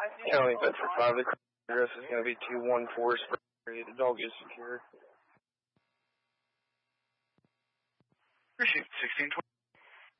County Bedford 5, the address is going to be 214 Spring. The dog is secure. Appreciate 1620.